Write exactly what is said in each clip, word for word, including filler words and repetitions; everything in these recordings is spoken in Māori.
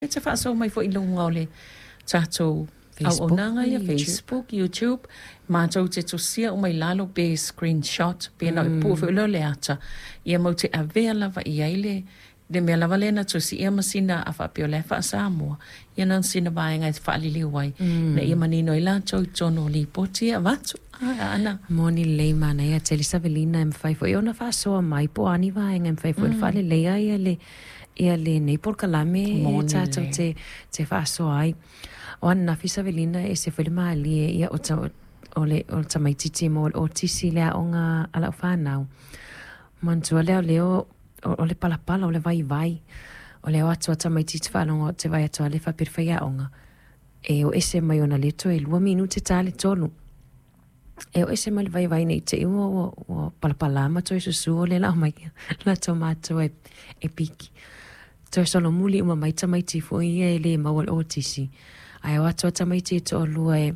te whaaso mai fo i lunga o le tātou au nanga ia Facebook, YouTube, mātou te tosia o mai lalo be screenshot, be na mm. pua fo le ata, ia mau te avea lava i aile, le mea lava lena tosi ia masina a whapio le wha Samoa, ia nan sina vaenga i whaalili wai, mm. na ia manino i lātou tono li poti a watu. Ah, ana. Moni lei mana ia te Lisa Velina em fai fo i ona whaasoa mai po ani vaenga em fai fo i whaale leia ia le ia le nei por kalame e tātou te, te whaasoa ai. O ana Lisa Velina e se whele maali e ia o ta o le o ta mai titi mo o tisi lea o ngā ala o whanau. Mantua leo leo o, o le palapala o le vai vai. O leo atua ta mai titi whanonga o te vai atua le whapirwhaia o ngā. E o ese mai ona leto e lua minu te tāle tonu. E o ese mai vai vai nei te iwa o, o palapala mato e susu o le la mai la tomato e, e piki. Toi solo muli uma mai tamaiti fo ia e le mawal o tisi. Ai o atua tamaiti e to o lua e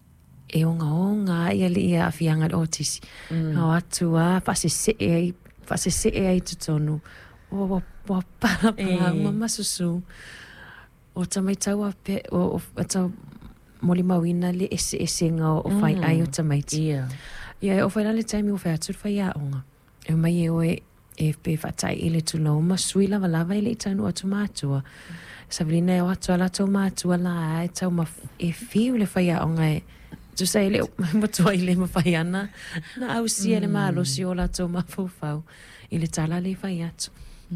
e onga onga ia le ia afianga o tisi. Mm. O atua fase se e ai, fase se e ai tutonu. O o o palapala uma masusu. O tamaitau a pe, o o tau moli mawina le ese ese nga o fai mm. ai o tamaiti. Ia. Ia o fai le taimi o fai atu fai a onga. E mai e o e e pe fatai ele tu no ma sui lava lava ele tanu atu matua. Sabrina e o atu ala tau matua la e tau ma e fiu le fai a onga e tu sa ele matua ele ma fai ana na au si ele ma alo si o la tau ma fau ele tala le fai atu.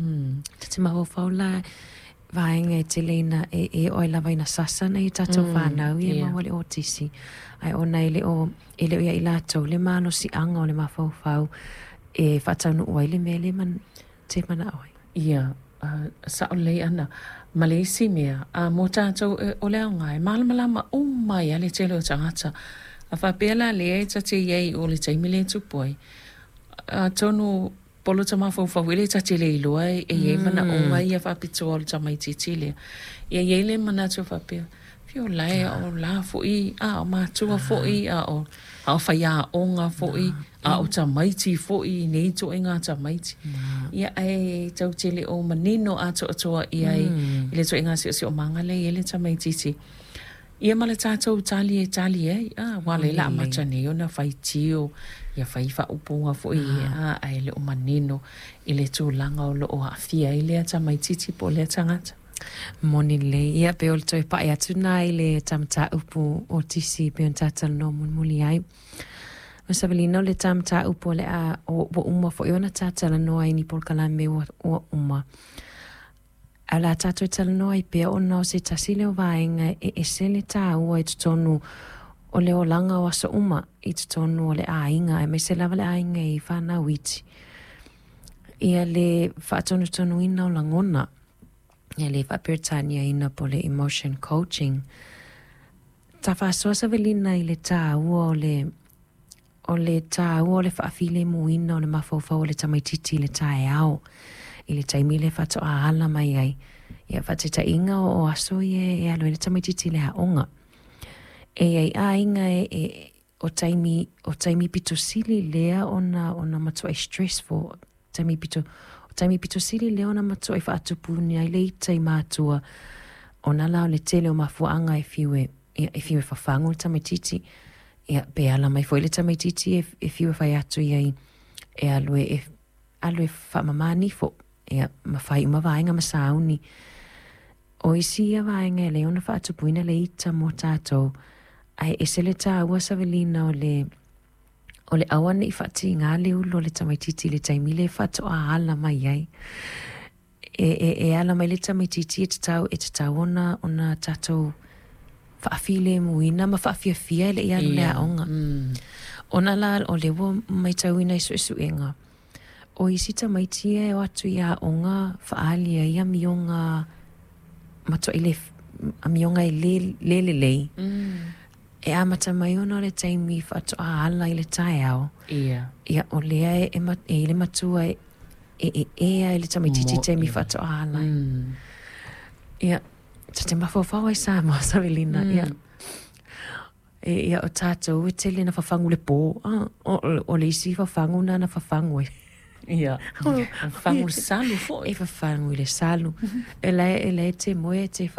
Te ma fau la vaenga e te leina e, e oi lava ina sasana i tatou mm, whanau i e yeah. mawale o tisi. Ai ona ele o ele o ia i lātou le malo si anga o le mawhauwhau e whatau no oi le mele man te mana oi. Ia, yeah, uh, sa o lei ana Malesi mea, a uh, mo tātou e, o leo ngai, malamalama o mai ale te leo tangata. A whapela le e ta te iei o le taimile tupoi. A uh, tonu polo ta mafo fa wele ta tele iloa e e mana o mai a whapito o ta mai titile. E e le mana tu whapea. Fio lai o la fo i, a o mātua fo i, a o a o whaia o ngā fo i, a o ta maiti fo i, nei to e ngā ta maiti. Ia ai tau tele o manino a to atoa i ai, i le to e ngā si o si o mangale i le ta mai titi. Ia male tātou tali e tali e, a wale la macha ne o na whai tio, ia whai wha uponga fo i, a ai le o manino, i le tū langa o lo o a fia i le ta mai titi po le tangata. Moni le, ia pe o le toi pae atu nā i le tamata upu o tisi pe on tātal no mun muli ai. Masabelina o le tamata upu le a o uma fo i ona tātala noa i ni polkalame o, o uma. A la tātou tala noa i pe o na o se tasile o vaenga e e se le tā ua i tutonu o le o langa o asa uma i tutonu o le a inga e me se lava le a inga i whana witi. Ia le whaatonu tonu ina o langona. Ia le whaperitania ina po le emotion coaching. Ta whaasoa Savelina i le tā ua o le o le tā ua o le whaafile mu ina o le mawhauwhau o le tamaititi le tā e ao. I le taimi le whato a hala mai ai. Ia whateta inga o aso i e, e alo i le tamaititi le haonga. E ai a inga e, e o taimi o taimi pito sili lea ona ona matua e stressful. Taimi pito taimi pito sili lea ona matua e whaatupuni ai le itai mātua ona lao le tele o mafuanga e fiwe e fiwe whafango le tamaititi. Ia pe ala mai fo i le tamaititi e, e fiwe whai atu i ai e alo e alo e whamamani fo. Ia mawhai uma vaenga masauni. O isi ia vaenga e le ona whaatupuina le ita mo tātou. Ai e se le tā ua Savelina o le o le awane i whaati ngā le ulo le tamaititi le taimile whaato a ala mai ai. E, e, e ala mai le tamaititi e te tau e te tau ona ona tātou whaafile muina ma whaafiafia le ia le aonga. Mm. Ona la o le wo mai tauina isu isu inga. O isi tamaitia e o atu ia onga whaalia ia mionga mato i le a mionga i le le le le. Mm. E a mata mai ona le taimi whaato a ala i le tae ao. Ia. Ia o lea e, e, e le matua e e e e le tamaititi taimi whaato a ala. Mm. Ia, ta te mawhawhawa i sā mo Savelina. Mm. Ia. E ia o tātou e tele na whawhangu le pō. Ah, o, o le isi whawhangu na na whawhangu e. Ia. Whangu le salu fo. E whawhangu i le salu. E lai e lai te moe te